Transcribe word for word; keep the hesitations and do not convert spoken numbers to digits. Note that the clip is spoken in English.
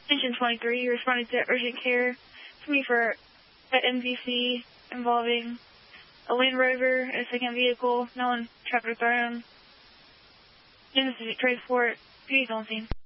Engine twenty-three, you responded to urgent care to me for at M V C involving a Land Rover and a second vehicle, no one trapped or thrown. Genesis Transport, please on scene.